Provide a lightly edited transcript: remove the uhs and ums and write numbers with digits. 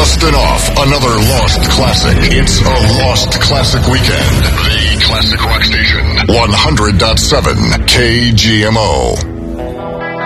Dusting off another lost classic. It's a lost classic weekend. The Classic Rock Station. 100.7 KGMO.